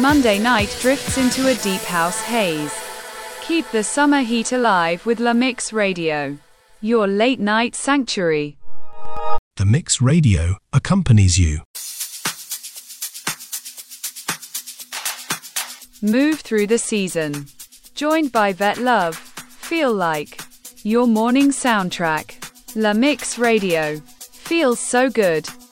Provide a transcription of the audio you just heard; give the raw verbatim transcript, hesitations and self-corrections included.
Monday night drifts into a deep house haze. Keep the summer heat alive with La Mix Radio, your late night sanctuary. The Mix Radio accompanies you. Move through the season. Joined by Vet Love, Feel Like, your morning soundtrack. La Mix Radio feels so good.